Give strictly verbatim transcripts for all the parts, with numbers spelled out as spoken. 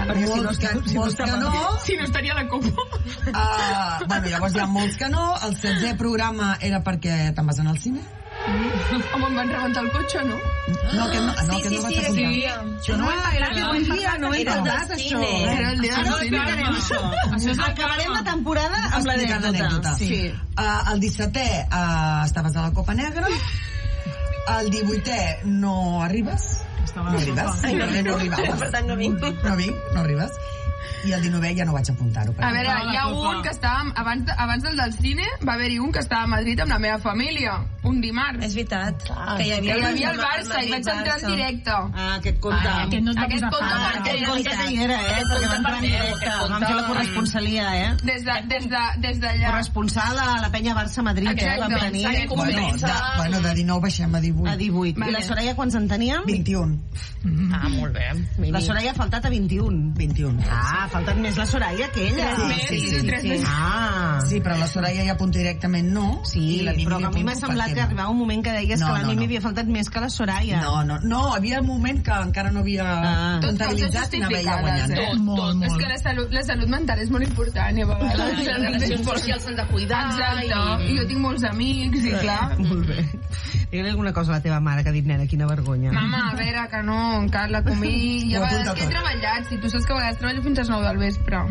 perquè si no, que, molts que no... Si no estaria la copa. Uh, bueno, llavors hi ha molts que no. El setzè programa era perquè te'n vas anar al cine? Home, em van rebentar el cotxe, no? No, que no, no, que no vas apuntar. Això no ho hem parlat, no ho hem parlat, no ho hem parlat, això. Era el dia del cine. Acabarem la temporada amb l'anècdota. Sí. El dissetè estaves a la Copa Negra. El divuitè no arribes. No arribes. No arribes. Per tant, no vinc. No vinc, no arribes. I el dinovè ja no vaig apuntar-ho. A veure, hi ha un que estava... Abans, abans del del cine va haver-hi un que estava a Madrid amb la meva família. Un dimarts. És veritat. Ah, que hi havia, que hi havia el Barça i vaig entrar en directe. Ah, aquest compte. Ah, aquest no es va aquest posar compte fart. perquè era veritat. Hi era, eh? Perquè va entrar en directe. Vam fer la corresponsalia, eh? Des de, des de, des d'allà. Corresponsal a la penya Barça-Madrid, eh? Vam venir. Bueno, de, bueno, de dinou baixem a divuit. A divuit. I la Soraya quants en teníem? vint-i-un. Ah, molt bé. La Soraya ha faltat a vint-i-un. vint-i-un. Ah, ha faltat més la Soraya que ella. Sí, sí, sí, sí, sí. Ah. Sí, però la Soraya ja apunta directament no. Sí, però a mi m'ha semblat que arribava un moment que deies que la Mimi havia faltat més que la Soraya. No, no, no, havia un moment que encara no havia comptabilitzat i anava ja guanyant. Tot, tot. És que la salut, la salut mental és molt important i a vegades les relacions socials s'han de cuidar. Exacte. I jo tinc molts amics i clar. Molt bé. Digue-li alguna cosa a la teva mare que ha dit, nena, quina vergonya. Mama, a veure, que no, encara la comí... I a vegades que he treballat, si tu saps que a vegades treballo fins a les nou del vespre.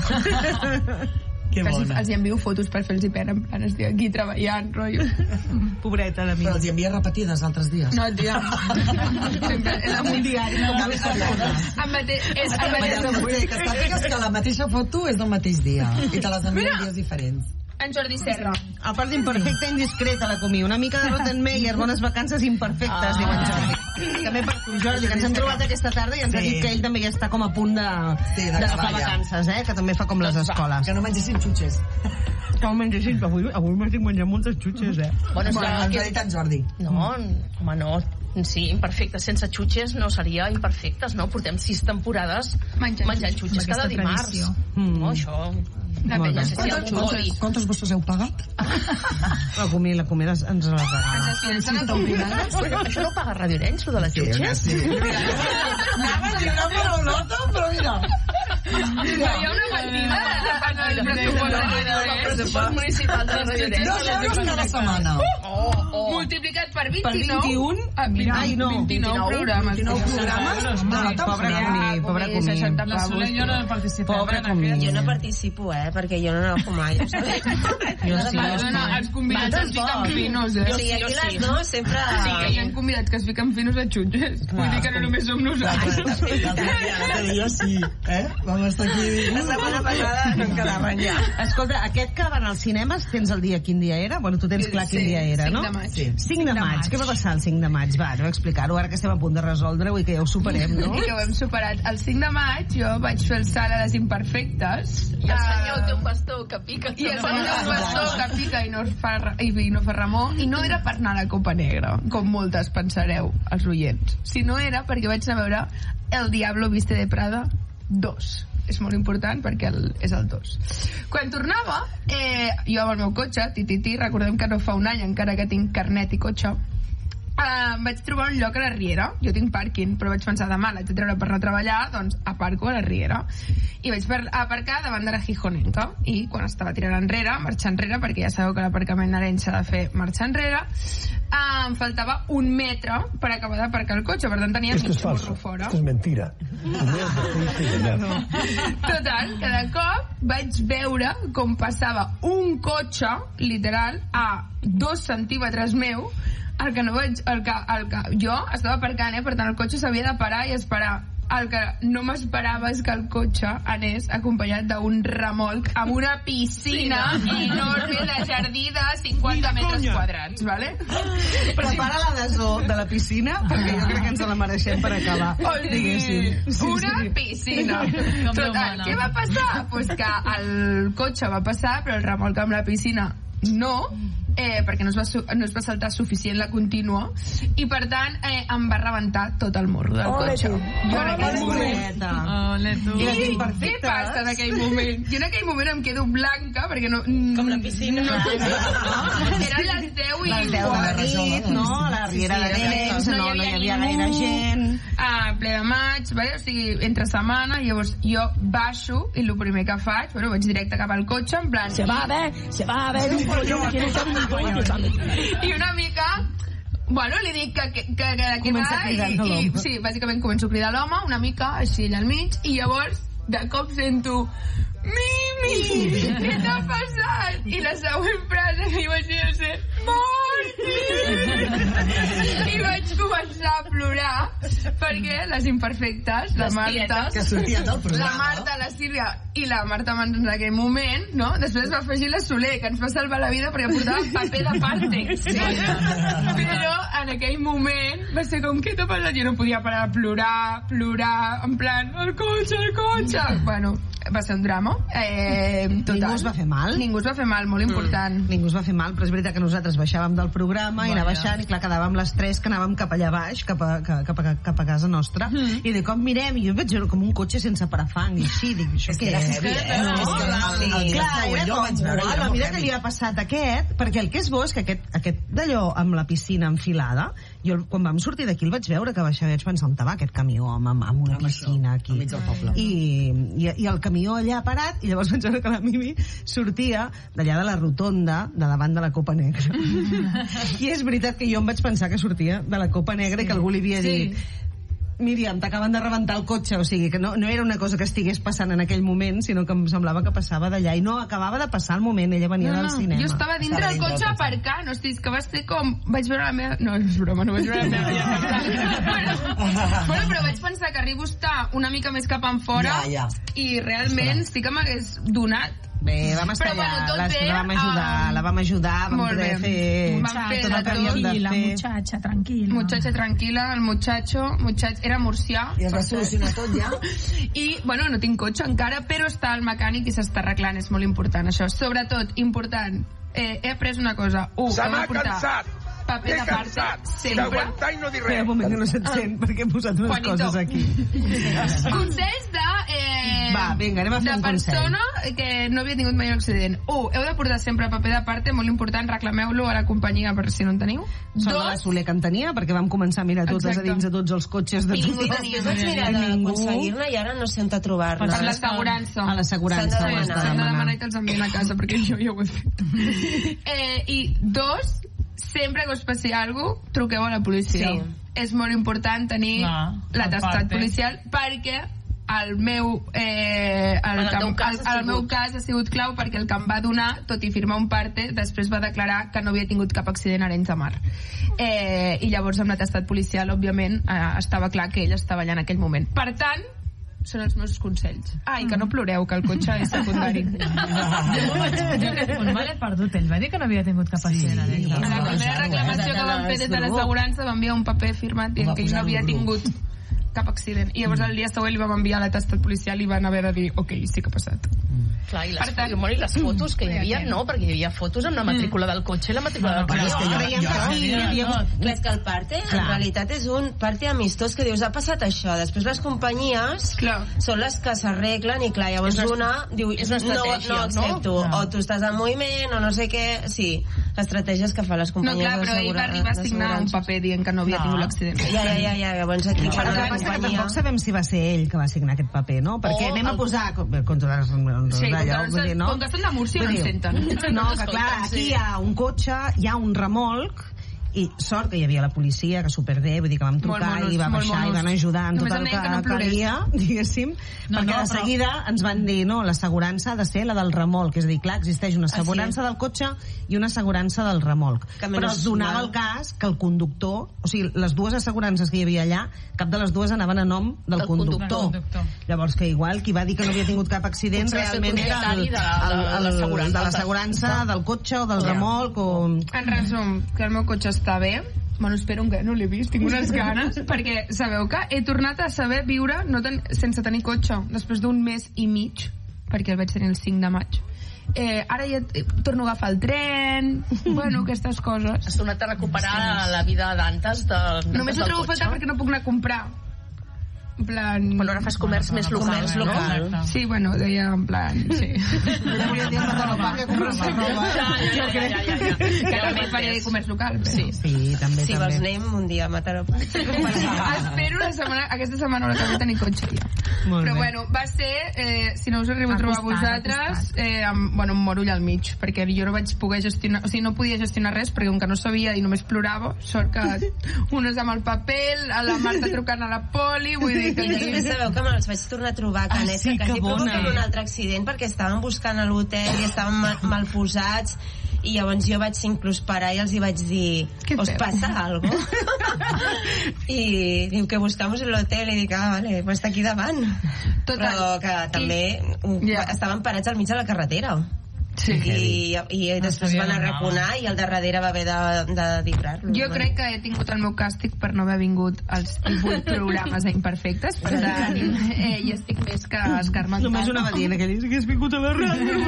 Que bona. Els hi envio fotos per fer-los pena, en plan, estic aquí treballant, rotllo. Pobreta, la meva. Però els hi envia repetides altres dies. No, tia. Sempre, és amb un diari. No, no, el mateix... És el mateix... Que sàpigues que la mateixa foto és del mateix dia i te les envien dies diferents. En Jordi Serra. A part d'imperfecta, indiscreta, la comí. Una mica de Rottenmeier, bones vacances imperfectes, ah. diu en Jordi. També per tu, Jordi, que ens hem trobat aquesta tarda i ens sí. ha dit que ell també ja està com a punt de, sí, d'agafar vacances, eh? Que també fa com les escoles. Que no mengessin xutxes. Que no mengessin, avui, avui m'estic menjant moltes xutxes, eh? Bueno, bueno ens ho ha dit en Jordi. No, home, no. Sí, imperfectes. Sense xutxes no seria imperfectes, no? Portem sis temporades menjant, menjant xutxes cada dimarts. Mm. No, això... La penya, si quantos, quantos, quantos vostres heu pagat? La comí, la comí ens les regala. Això no ho paga Radio Arenys, lo de les xutxes? Sí, sí. Anava a lligar per l'Olota, però mira... Mira, hi ha una partida del pressupost municipal de Radio Arenys. Dos euros cada setmana. Multiplicat per vint-i-nou. Per vint-i-un? Ai, no. vint-i-nou programes. vint-i-nou programes. Pobra comí, pobra comí. La Soler jo no participo. Pobra comí. Jo no participo, eh, perquè jo no n'agafo mai. Jo sí, els convidats es fiquen finos, eh? O sigui, aquí les dos sempre... Sí, que hi ha convidats que es fiquen finos a xutxes. Vull dir que no només som nosaltres. L'altre dia sí, eh? Vam estar aquí... La setmana passada no en quedaven ja. Escolta, aquest que van als cinemes, tens el dia quin dia era? Bueno, tu tens clar quin dia era, no? cinc de maig. Sí. cinc de maig. Què va passar el cinc de maig? Va, no explicar-ho, ara que estem a punt de resoldre-ho i que ja ho superem, no? I que ho hem superat. El cinc de maig jo vaig fer el salt a les imperfectes. I el senyor té un bastó que pica. I el senyor té un bastó que pica i no fa, i no fa remor. I no era per anar a la Copa Negra, com moltes pensareu, els oients. Si no era perquè vaig anar a veure El Diablo Viste de Prada dos. És molt important perquè el, és el dos. Quan tornava, eh, jo amb el meu cotxe, tititi, recordem que no fa un any encara que tinc carnet i cotxe, Uh, vaig trobar un lloc a la Riera. Jo tinc pàrquing, però vaig pensar demà l'haig de treure per anar a treballar, doncs aparco a la Riera i vaig per aparcar davant de la Gijonenca. I quan estava tirant enrere, marxar enrere, perquè ja sabeu que l'aparcament d'Arenys s'ha de fer marxar enrere, uh, em faltava un metre per acabar d'aparcar el cotxe, per tant tenia Esto mig es falso, burro fora. esto es mentira. No. Total, que de cop vaig veure com passava un cotxe literal a dos centímetres meu. El que no vaig, el que, el que jo estava aparcant, eh? Per tant el cotxe s'havia de parar i esperar. El que no m'esperava és que el cotxe anés acompanyat d'un remolc amb una piscina enorme de jardí de cinquanta metres quadrats, vale? Prepara la desó de la piscina, perquè jo crec que ens la mereixem per acabar. Diguéssim. Una piscina. Total, què va passar? Pues que el cotxe va passar, però el remolc amb la piscina no, eh, perquè no es, va, no es va saltar suficient la contínua i per tant eh, em va rebentar tot el morro del cotxe. Jo en aquell moment Ole, tu. I les I què imperfectes? passa en aquell moment? Jo en aquell moment em quedo blanca, perquè no... Com la piscina. No, no. Eren les deu i Les deu de la nit, no? A la Riera de Dents, no, no hi havia gaire gent. A ple de maig, vale? O sigui, entre setmana, llavors jo baixo i el primer que faig, bueno, vaig directe cap al cotxe, en plan... Se va a ver, se va a ver un pollo, quiere ser un pollo. I una mica... Bueno, li dic que, que, que, que de què Comença va a cridar i, i, l'home. sí, bàsicament començo a cridar l'home una mica així allà al mig i llavors de cop sento Mimi, què t'ha passat? I la següent frase que vaig dir va ser Marti! I vaig començar a plorar perquè les imperfectes, la Marta, que sortia del programa, la Marta, la Sílvia i la Marta Mans en aquell moment, no? Després va afegir la Soler, que ens va salvar la vida perquè portava paper de parte. Sí. Però en aquell moment va ser com, què t'ha passat? Jo no podia parar de plorar, plorar, en plan, el cotxe, el cotxe. Bueno, va ser un drama. Eh, total. Ningú es va fer mal? Ningú es va fer mal, molt important. Mm. Ningú es va fer mal, però és veritat que nosaltres baixàvem del programa i anar baixant, i clar, quedàvem les tres que anàvem cap allà baix, cap a, cap a, cap a casa nostra, mm. i de cop mirem, i jo veig com un cotxe sense parafang, i així, dic, això què és? No, Clar, era com, uau, mira què li ha passat a aquest, perquè el que és bo és que aquest, aquest d'allò amb la piscina enfilada, jo quan vam sortir d'aquí el vaig veure que baixava, vaig pensar, on va aquest camió amb, amb una piscina aquí? Al mig del poble. I, i, i el camió allà parat, i llavors vaig veure que la Mimi sortia d'allà de la rotonda de davant de la Copa Negra. I és veritat que jo em vaig pensar que sortia de la Copa Negra, sí. I que algú li havia sí. dit Míriam, t'acaben de rebentar el cotxe, o sigui que no, no era una cosa que estigués passant en aquell moment, sinó que em semblava que passava d'allà, i no acabava de passar el moment, ella venia no, no. del cinema. Jo estava dintre del cotxe aparcant, hosti, és que va ser com... Vaig veure la meva... No, és broma, no vaig veure la meva... bueno, bueno, però vaig pensar que arribo a estar una mica més cap en fora, ja, ja. I realment sí que m'hagués donat. Bé, vam estar però, allà, bueno, la, la vam ajudar, um, la vam ajudar, vam poder fer... Vam fer tot el que havíem de fer. La muchacha, tranquil·la. Muchacha tranquil·la, el muchacho, muchacho era murcià. I es va solucionar tot ja. I, bueno, no tinc cotxe encara, però està el mecànic i s'està arreglant, és molt important això. Sobretot, important, eh, he après una cosa. Un, Se m'ha portar cansat. paper de parte, sempre. D'aguantar i no dir res. Espera un moment que no se't sent, perquè he posat unes Juanito. coses aquí. Consells de... Eh, Va, vinga, anem a fer de un persona que no havia tingut mai un accident. Un, heu de portar sempre paper de parte, molt important, reclameu-lo a la companyia per si no en teniu. Sort de la Soler que en tenia, perquè vam començar a mirar totes Exacte. a dins de tots els cotxes de I ningú tothom. tenia. Vaig mirar d'aconseguir-ne i ara no sé on trobar-la. Per l'assegurança. A l'assegurança S'han de ho has de demanar. S'han de demanar demanar. i te'ls envien a casa, perquè jo ja ho he fet. eh, I dos, sempre que us passi alguna cosa, truqueu a la policia. Sí. És molt important tenir Clar, l'atestat aparte. policial, perquè el meu, eh, el, En el que, teu cas el, ha el meu sigut. cas ha sigut clau, perquè el que em va donar, tot i firmar un parte, després va declarar que no havia tingut cap accident a Arenys de Mar. Eh, I llavors amb l'atestat policial, òbviament, eh, estava clar que ell estava allà en aquell moment. Per tant, són els meus consells. Ah, i que no ploreu, que el cotxe és secundari. On l'he perdut, ell va dir que no havia tingut cap accident. A la primera reclamació que van fer des de l'assegurança va enviar un paper firmat dient que ell no havia tingut cap accident. I llavors el dia següent li vam enviar l'atestat policial i van haver de dir, ok, sí que ha passat. Clar, i les, Per tant- bueno, i les fotos que hi havia, no, perquè hi havia fotos amb la matrícula del cotxe i la matrícula del Però és que camió. jo, Creiem jo, que sí, hi havia hagut... Clar, és que el parte, Clar. en realitat, és un parte amistós que dius, ha passat això. Després les companyies Clar. són les que s'arreglen i, clar, llavors És una- una diu, és una no, estratègia, no accepto, no? o tu estàs en moviment, o no sé què... Sí, estratègies que fan les No, companyies clar, però ell va arribar a signar un paper dient que no havia No. tingut l'accident. Ja, ja, ja, ja, llavors aquí, Però quan el que la passa que companyia... tampoc sabem si va ser ell que va signar aquest paper, no? Perquè O anem a el- posar... Contra les... Sí, com que, no? com que són de Múrcia no Vull ens dir, senten. No, que clar, aquí hi ha un cotxe, hi ha un remolc, i sort que hi havia la policia, que superbé, vull dir que vam trucar Molt monos, i va molt baixar i monos. van ajudar en tot Només el em que deien que no plorés. calia, diguéssim, No, perquè no, de però- seguida ens van dir, no, l'assegurança ha de ser la del remolc, és a dir, clar, existeix una assegurança del cotxe i una assegurança del remolc. Que Però menys es donava mal. el cas que el conductor, o sigui, les dues assegurances que hi havia allà, cap de les dues anaven a nom del Del conductor. conductor. Llavors que igual qui va dir que no havia tingut cap accident Potser va ser realment era el, propietari de- de- el, el, de l'assegurança. de l'assegurança, del cotxe o del Ja. remolc o... En resum, que el meu cotxe està bé. Bueno, espero que no l'he vist, tinc unes ganes, perquè sabeu que he tornat a saber viure no ten sense tenir cotxe, després d'un mes i mig, perquè el vaig tenir el cinc de maig. Eh, ara ja eh, torno a agafar el tren, bueno, aquestes coses. Has tornat a recuperar la vida d'antes de, Només ho trobo a faltar perquè no puc anar a comprar. en plan... Bueno, ara fas comerç més local. Comerç local. No? Sí, bueno, deia en plan... Sí. Hauria dit matar roba, que compres roba. Ja, ja, ja, ja, ja. Que també faré comerç local. Sí, sí, també, Si també. vols anem un dia a matar roba. Espero la setmana, aquesta setmana haurà de tenir cotxe ja. Però bueno, va ser, eh, si no us arribo a trobar vosaltres, eh, amb, bueno, un morull al mig, perquè jo no vaig poder gestionar, o sigui, no podia gestionar res, perquè com que no sabia i només plorava, sort que unes amb el paper, a la Marta trucant a la poli, vull dir que... I després sabeu que me'ls vaig tornar a trobar a Canet, Ah, sí, que quasi que bona. provoquen un altre accident, perquè estaven buscant a l'hotel i estaven mal, mal posats, i llavors jo vaig inclús parar i els hi vaig dir, ¿os pasa algo? I diu que buscamos el hotel, i dic, ah, vale, pues està aquí davant. Total. Però que també I... Yeah. estaven parats al mig de la carretera. Sí. I, i després van arraconar i el de darrere va haver de, de vibrar-lo. Jo crec que he tingut el meu càstig per no haver vingut als divuit programes a Imperfectes, per tant, eh, i estic més que escarmentant. Només una va dir, que dius que has vingut a la ràdio.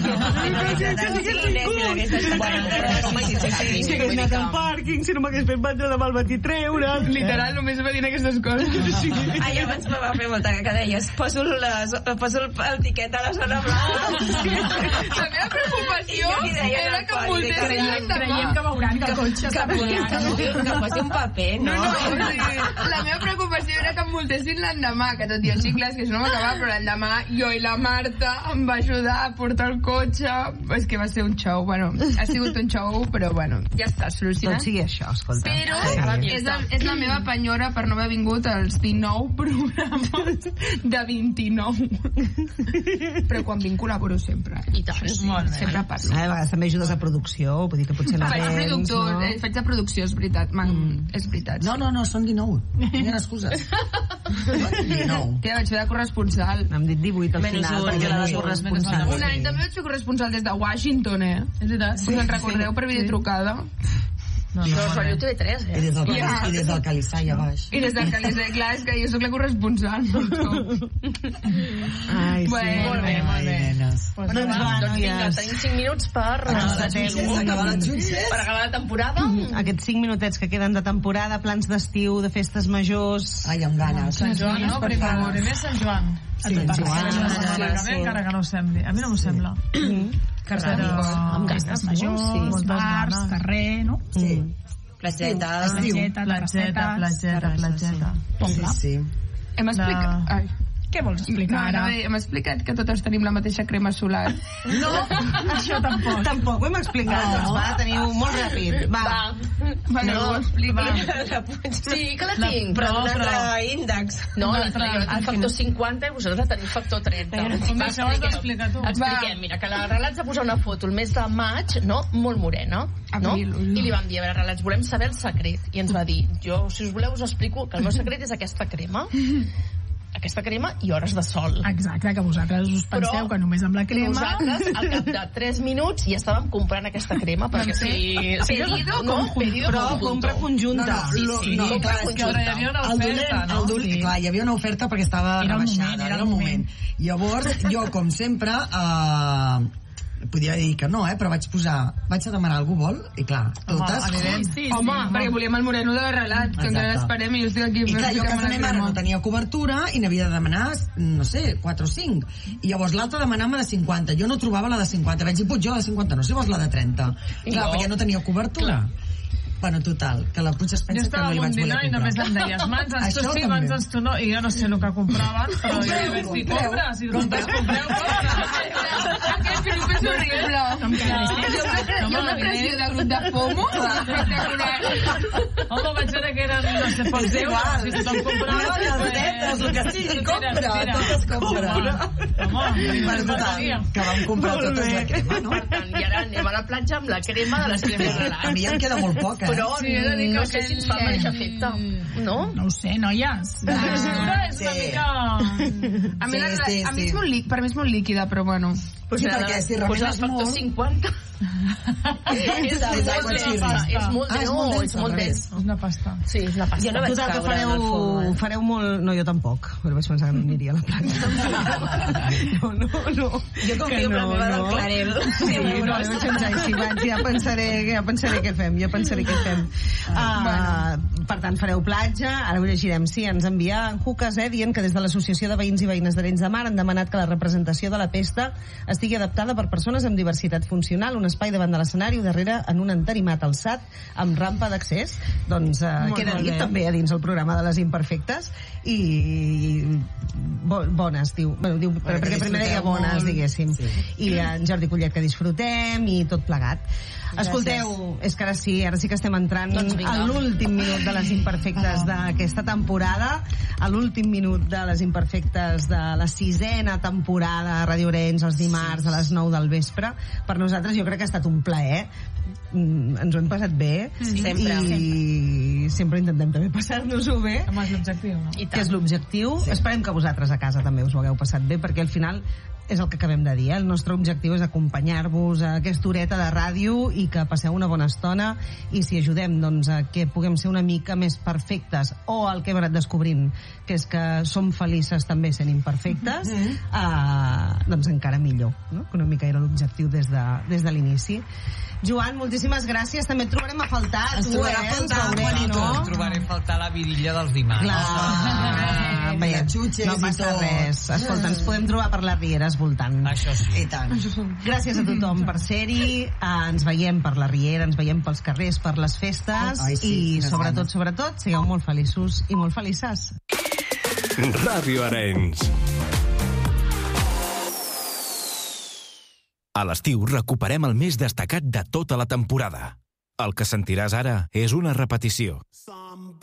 Si hagués anat al pàrquing, si no m'hagués fet batre demà al matí treure'l. Literal, només va dir aquestes coses. Ai, abans me va fer molta que deies, poso, les, poso el, el tiquet a la zona blanca. La meva preocupació era que em multessin l'endemà. Creiem que veuran que el cotxe està Que, que posi un paper, no? No, no, o sigui, la meva preocupació era que em multessin l'endemà, que tot i així, clar, és que això no m'acabava, però l'endemà jo i la Marta em va ajudar a portar el cotxe. És que va ser un show, bueno, ha sigut un show, però bueno, ja està solucionat. Tot sigui això, escolta. Però Sí. és, el, és la meva penyora per no haver vingut als dinou programes de vint-i-nou. Però quan vinc col·laboro sempre. I tant. Molt bé. Sempre parlo. A vegades també ajudes a producció, vull dir que potser la Faig, vens, productor, no? eh, faig de producció, és veritat. Mm. És veritat. No, no, no, són dinou. Tinguin excuses. dinou. Tia, vaig fer de corresponsal. N'hem dit divuit al Menys final, un, perquè la menys de un. corresponsal. Un any també vaig fer corresponsal des de Washington, eh? És veritat. Us en recordeu per videotrucada? No, Això no, és rotllo T V tres, I eh? des del, Ja. i des del Calissà i a baix. I des del Calissà, clar, és que jo sóc la corresponsal. No? Ai, sí. Bueno, molt bé, molt bé. Nenes. Pues Doncs va, va, Doncs vinga, noies. tenim cinc minuts per... S'acaba la jutges. Per acabar la temporada. Aquests cinc minutets que queden de temporada, plans d'estiu, de festes majors... Ai, amb ganes. Sant Joan, no? per Primer, favor. primer Sant Joan. Sí, A Sant totes Joan. les setmanes, Sí. encara que no ho sembli. A mi no m'ho sembla. Que Però ràdio. amb festes majors, Sí. moltes bars, ganes. carrer, no? Sí. Platgeta. Estiu. Platgeta, platgeta, platgeta, platgeta. Sí, sí. Hem explicat... No. Ai. Què vols explicar No, ara? no, hem explicat que totes tenim la mateixa crema solar. No, Això tampoc. tampoc ho hem explicat. No. Doncs va, teniu molt ràpid. Va. Vale, No, ho explica. Sí, que la tinc. Però No, d'un però- altre índex. No, No, jo però- tinc factor cinquanta i vosaltres teniu factor trenta. Com això ho has d'explicar tu. Expliquem, mira, que la Relats va posar una foto el mes de maig, no?, molt morena, no? Abril, I li vam dir, a veure, Relats, volem saber el secret. I ens va dir, jo, si us voleu, us explico que el meu secret és aquesta crema, aquesta crema i hores de sol. Exacte, que vosaltres us penseu Però que només amb la crema... Nosaltres, al cap de tres minuts, ja estàvem comprant aquesta crema, perquè si... si Pedido no, conjunto. pedido Però conjunto. compra conjunta. No, no, Sí, lo- sí, no, sí, clar, compra és que Però hi havia una el dolent, oferta, no? el dolent, Sí. clar, hi havia una oferta perquè estava Era el rebaixada, moment, era era el el moment. Llavors, jo, com sempre, eh, podia dir que no, eh, però vaig posar, vaig a demanar algú vol, i clar, totes... evident, sí, sí. Home, perquè volíem el moreno de relat, que encara Exacte. l'esperem i jo estic aquí. I clar, jo a casa ficant-me la meva crema. no tenia cobertura i n'havia de demanar, no sé, quatre o cinc. I llavors l'altra demanava de cinquanta. Jo no trobava la de cinquanta. Vaig dir, puig, jo la de cinquanta, no sé si vols la de trenta. I clar, No. perquè no tenia cobertura. Bueno, total, que la Puig es Jo pensa que estava no li amb un vaig voler dinar i només comprar. em deies mans ens tu Això sí, també. mans ens tu no, i jo no sé el que compraven, però jo Compreu, vaig dir, compreu. compra, si compres, compreu, compra. Aquest grup és horrible. Em quedaré Hi ha una, hi ha una pressió de grup de FOMO espectacular. Home, vaig veure que eren, no sé, pocs euros, si tothom comprava... No, les pues, tetes, el que sigui, tira, compra, tira. tot es compra. Home, Per total, que vam comprar totes la crema, no? Per tant, i ara anem a la platja amb la crema de les cremes A Relats. mi ja em queda molt poc, eh? Però Sí, he de dir no que sé si ens aquell- fa el mateix efecte. No? no ho sé, noies. La textura és una Sí. mica... A mi, Sí, la, sí, a mi sí. és molt, lí- per mi és molt líquida, però bueno. Sí, perquè si remenes molt... cinquanta. És molt dens, no, és molt dens. És una pasta. Sí, és una pasta. Jo no vaig Total, que caure en el fareu, fum. fareu molt... No, jo tampoc. Però vaig pensar que no aniria a la platja. No, no, no. Jo confio en la meva del Clarel. Sí, no, vaig pensar, si vaig, ja pensaré, ja pensaré què fem, ja pensaré què fem. Uh, per tant, fareu platja, ara ho llegirem. Sí, ens envia en Jucas, eh, dient que des de l'Associació de Veïns i Veïnes d'Arenys de Mar han demanat que la representació de la pesta estigui adaptada per persones amb diversitat funcional, un espai davant de l'escenari o darrere en un entarimat alçat amb rampa d'accés. Doncs uh, queda dit també a dins el programa de les imperfectes i bo, bones, diu, bueno, diu però perquè primer deia bones, diguéssim. Sí. I en Jordi Collet que disfrutem i tot plegat. Gràcies. Escolteu, és que ara sí, ara sí que estem entrant doncs a l'últim minut de les imperfectes d'aquesta temporada, a l'últim minut de les imperfectes de la sisena temporada a Ràdio Arenys els dimarts a les nou del vespre. Per nosaltres jo crec que ha estat un plaer. Ens ho hem passat bé. Sí, sempre. I sempre intentem també passar-nos-ho bé. Home, és l'objectiu, no? Que és l'objectiu. Sí. Esperem que vosaltres a casa també us ho hagueu passat bé, perquè al final és el que acabem de dir, eh? El nostre objectiu és acompanyar-vos a aquesta horeta de ràdio i que passeu una bona estona, i si ajudem doncs, a que puguem ser una mica més perfectes, o el que hem anat descobrint, que és que som felices també sent imperfectes, mm-hmm. eh, doncs encara millor, no? Que una mica era l'objectiu des de, des de l'inici. Joan, moltíssimes gràcies. També et trobarem a faltar. Ens tu, trobarem eh? a faltar, Juanito. Ens trobarem a faltar la vidilla dels dimarts. Clar, ah, bé, xutxes no passa i tot. res. Escolta, ens podem trobar per les rieres voltant. Això sí. I tant. Gràcies a tothom per ser-hi. Eh, ens veiem per la riera, ens veiem pels carrers, per les festes. Ai, sí, i sobretot, sobretot, sigueu molt feliços i molt felices. Ràdio Arenys. A l'estiu recuperem el més destacat de tota la temporada. El que sentiràs ara és una repetició.